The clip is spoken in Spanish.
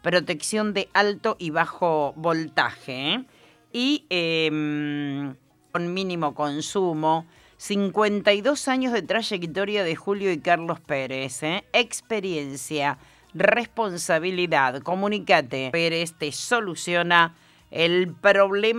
protección de alto y bajo voltaje, ¿eh? Y con mínimo consumo. 52 años de trayectoria de Julio y Carlos Pérez, ¿eh? Experiencia, responsabilidad. Comunícate. Pérez te soluciona el problema.